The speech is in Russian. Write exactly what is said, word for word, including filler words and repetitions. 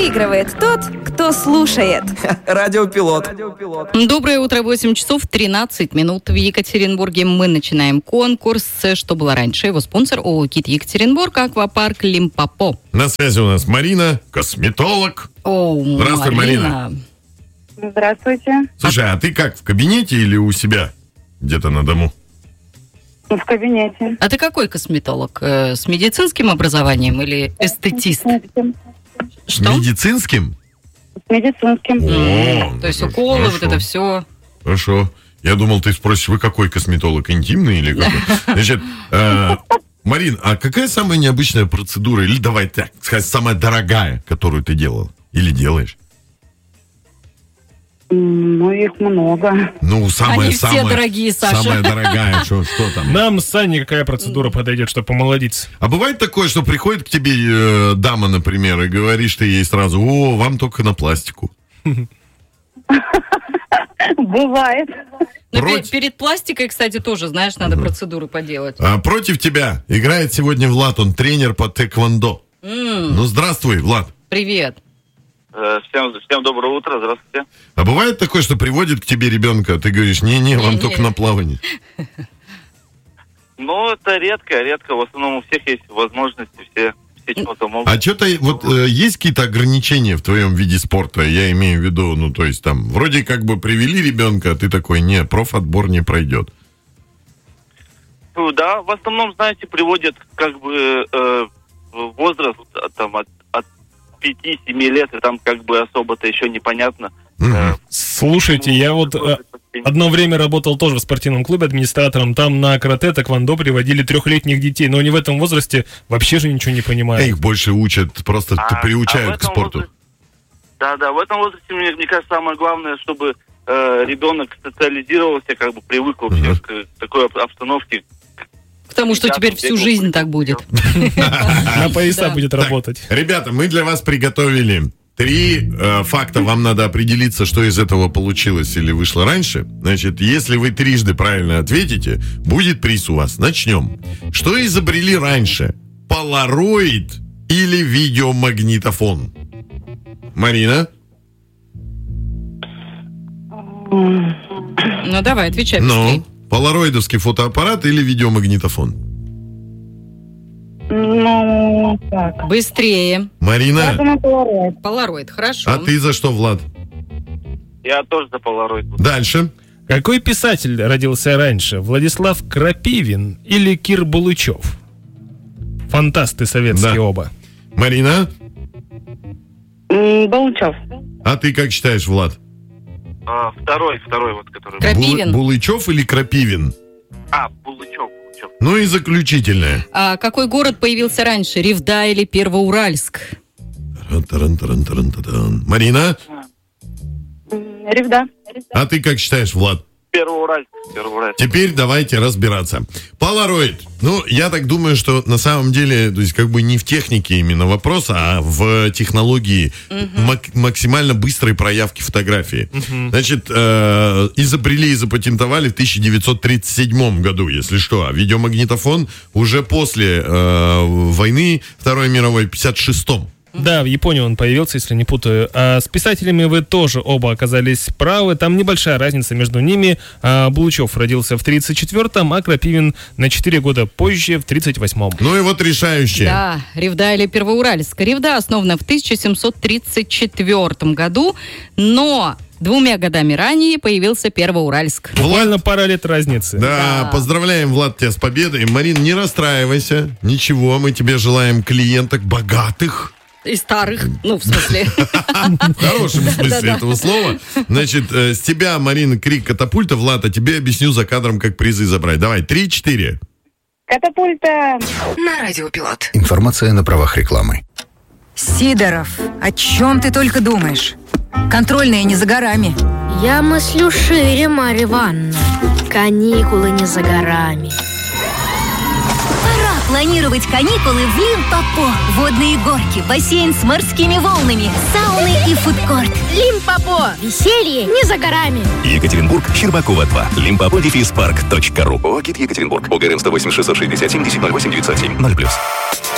Выигрывает тот, кто слушает. Радиопилот. Доброе утро, восемь часов тринадцать минут в Екатеринбурге. Мы начинаем конкурс «Что было раньше?». Его спонсор ООО «КИТ Екатеринбург», аквапарк «Лимпопо». На связи у нас Марина, косметолог. О, Здравствуй, Марина. Здравствуйте. Слушай, а ты как, в кабинете или у себя? Где-то на дому? В кабинете. А ты какой косметолог? Э, С медицинским образованием или эстетист? Что? Медицинским? С медицинским. О, То есть ну, уколы, хорошо. вот это все. Хорошо. Я думал, ты спросишь, вы какой косметолог? Интимный или какой? Значит, э, Марин, а какая самая необычная процедура, или давай так сказать, самая дорогая, которую ты делал или делаешь? Ну, их много. Ну, самая, Они все самая, дорогие, Саша. самая дорогая, что, что там? Нам с Саней какая процедура подойдет, чтобы помолодиться? А бывает такое, что приходит к тебе э, дама, например, и говоришь ты ей сразу: о, вам только на пластику. Бывает. Но Против- пе- перед пластикой, кстати, тоже, знаешь, надо процедуры поделать. А против тебя играет сегодня Влад, он тренер по тэквондо. М, Ну, здравствуй, Влад. Привет. Э, Всем, всем доброго утра, здравствуйте. А бывает такое, что приводит к тебе ребенка, а ты говоришь: не-не, вам Не-не. только на плавание. Ну, это редко, редко. В основном у всех есть возможности, все, все чего-то могут. А что-то вот э, есть какие-то ограничения в твоем виде спорта? Я имею в виду, ну, то есть там, вроде как бы привели ребенка, а ты такой: не, профотбор не пройдет. Ну, да, в основном, знаете, приводят как бы э, возраст а, там от, от пяти-семи лет, и там как бы особо-то еще непонятно. Мгм. Э, Слушайте, я вот э, одно время работал тоже в спортивном клубе администратором. Там на карате, тэквондо приводили трехлетних детей, но они в этом возрасте вообще же ничего не А понимают. их больше учат, просто А- т- а в приучают к этом спорту. возрасте- Да, да, в этом возрасте, мне, мне кажется, самое главное, чтобы э, ребенок социализировался, как бы привык вообще Мгм. к такой об- обстановке. Потому что теперь всю жизнь так будет. На пояса Да. будет Так, работать. ребята, мы для вас приготовили три э, факта. Вам надо определиться, что из этого получилось или вышло раньше. Значит, если вы трижды правильно ответите, будет приз у вас. Начнем. Что изобрели раньше? Полароид или видеомагнитофон? Марина? Ну давай, отвечай быстрее. Ну, полароидовский фотоаппарат или видеомагнитофон? Ну, так. Быстрее. Я Марина, думаю, полароид. Полароид, хорошо. а ты за что, Влад? Я тоже за полароид. Дальше. Какой писатель родился раньше? Владислав Крапивин или Кир Булычев? Фантасты советские Да. оба. Марина, М, Балучев. а ты как считаешь, Влад? А, второй, второй вот, который... Крапивин. Бул- Булычев или Крапивин? А, Булычев, Булычев. Ну и заключительное. А какой город появился раньше, Ревда или Первоуральск? Таран-таран-таран-таран-таран. Марина, М, Ревда. а ты как считаешь, Влад? Первоуральск, Первоуральск. Теперь давайте разбираться. Полароид. Ну, я так думаю, что на самом деле, то есть как бы не в технике именно вопрос, а в технологии мак- максимально быстрой проявки фотографии. Значит, э, изобрели и запатентовали в тысяча девятьсот тридцать седьмом году, если что. А видеомагнитофон уже после э, войны Второй мировой, в пятьдесят шестом. Да, в Японии он появился, если не путаю. А с писателями вы тоже оба оказались правы. Там небольшая разница между ними. А, Булычев родился в тридцать четвёртом, а Крапивин на четыре года позже, в тридцать восьмом. Ну и вот решающее. Да, Ревда или Первоуральск. Ревда основана в тысяча семьсот тридцать четвёртом году, но двумя годами ранее появился Первоуральск. Буквально пара лет разницы. Да, Да. поздравляем, Влад, тебя с победой. Марин, не расстраивайся. Ничего, мы тебе желаем клиенток богатых. И старых, ну, в смысле. В хорошем смысле Да-да. этого слова. Значит, э, с тебя, Марина, крик катапульта. Влад, а тебе объясню за кадром, как призы забрать. Давай, три-четыре. Катапульта. На Радиопилот. Информация на правах рекламы. Сидоров, о чем ты только думаешь? Контрольные не за горами. Я мыслю шире, Марья Ивановна. Каникулы не за горами. Пора планировать каникулы в Лимпопо. Водные горки, бассейн с морскими волнами, сауны и фудкорт. Лимпопо. Веселье не за горами. Екатеринбург, Щербакова два. Лимпопо дефис парк точка ру. ОГИТ Екатеринбург. ОГРН сто восемь шестьсот шестьдесят семь десять ноль восемь девятьсот семь ноль плюс.